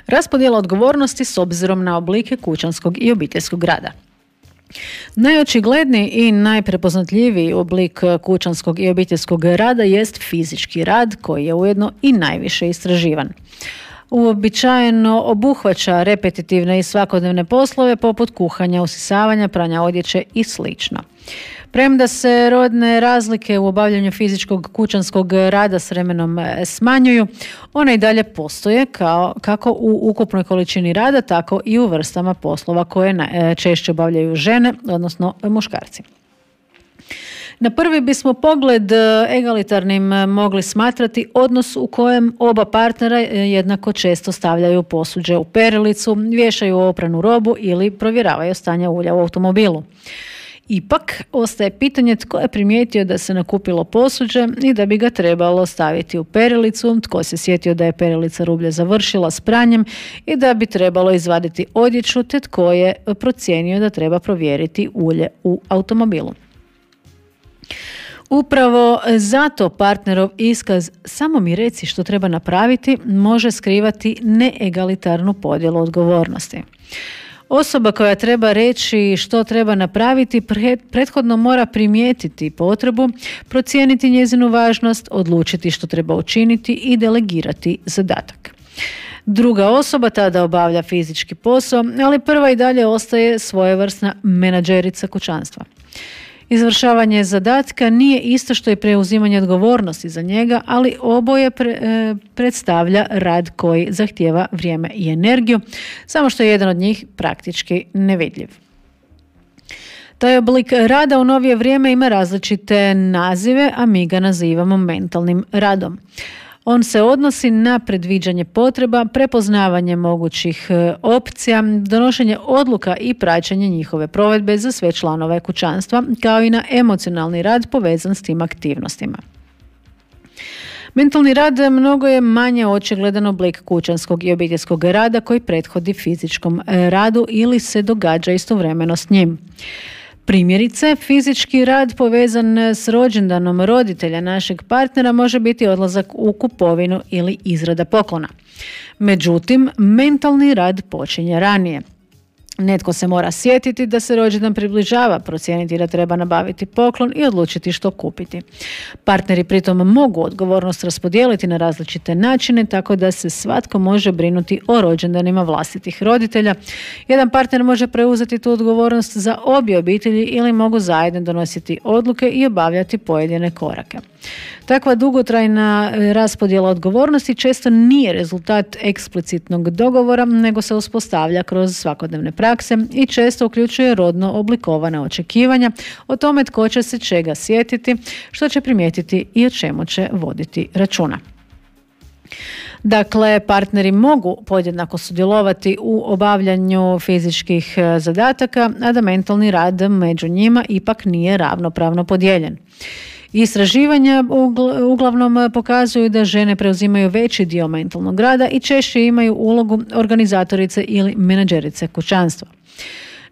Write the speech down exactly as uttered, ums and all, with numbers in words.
Raspodjela odgovornosti s obzirom na oblike kućanskog i obiteljskog rada. Najočigledniji i najprepoznatljiviji oblik kućanskog i obiteljskog rada jest fizički rad, koji je ujedno i najviše istraživan. Uobičajeno obuhvaća repetitivne i svakodnevne poslove poput kuhanja, usisavanja, pranja odjeće i slično. Premda se rodne razlike u obavljanju fizičkog kućanskog rada s vremenom smanjuju, one i dalje postoje kao, kako u ukupnoj količini rada, tako i u vrstama poslova koje češće obavljaju žene, odnosno muškarci. Na prvi bismo pogled egalitarnim mogli smatrati odnos u kojem oba partnera jednako često stavljaju posuđe u perilicu, vješaju opranu robu ili provjeravaju stanje ulja u automobilu. Ipak, ostaje pitanje tko je primijetio da se nakupilo posuđe i da bi ga trebalo staviti u perilicu, tko se sjetio da je perilica rublja završila s pranjem i da bi trebalo izvaditi odjeću, te tko je procijenio da treba provjeriti ulje u automobilu. Upravo zato partnerov iskaz "samo mi reci što treba napraviti" može skrivati neegalitarnu podjelu odgovornosti. Osoba koja treba reći što treba napraviti prethodno mora primijetiti potrebu, procijeniti njezinu važnost, odlučiti što treba učiniti i delegirati zadatak. Druga osoba tada obavlja fizički posao, ali prva i dalje ostaje svojevrsna menadžerica kućanstva. Izvršavanje zadatka nije isto što i preuzimanje odgovornosti za njega, ali oboje pre, e, predstavlja rad koji zahtijeva vrijeme i energiju, samo što je jedan od njih praktički nevidljiv. Taj oblik rada u novije vrijeme ima različite nazive, a mi ga nazivamo mentalnim radom. On se odnosi na predviđanje potreba, prepoznavanje mogućih opcija, donošenje odluka i praćenje njihove provedbe za sve članove kućanstva, kao i na emocionalni rad povezan s tim aktivnostima. Mentalni rad mnogo je manje očigledan oblik kućanskog i obiteljskog rada koji prethodi fizičkom radu ili se događa istovremeno s njim. Primjerice, fizički rad povezan s rođendanom roditelja našeg partnera može biti odlazak u kupovinu ili izrada poklona. Međutim, mentalni rad počinje ranije. Netko se mora sjetiti da se rođendan približava, procijeniti da treba nabaviti poklon i odlučiti što kupiti. Partneri pritom mogu odgovornost raspodijeliti na različite načine, tako da se svatko može brinuti o rođendanima vlastitih roditelja. Jedan partner može preuzeti tu odgovornost za obje obitelji ili mogu zajedno donositi odluke i obavljati pojedine korake. Takva dugotrajna raspodjela odgovornosti često nije rezultat eksplicitnog dogovora, nego se uspostavlja kroz svakodnevne prakse i često uključuje rodno oblikovana očekivanja o tome tko će se čega sjetiti, što će primijetiti i o čemu će voditi računa. Dakle, partneri mogu podjednako sudjelovati u obavljanju fizičkih zadataka, a da mentalni rad među njima ipak nije ravnopravno podijeljen. Istraživanja uglavnom pokazuju da žene preuzimaju veći dio mentalnog rada i češće imaju ulogu organizatorice ili menadžerice kućanstva.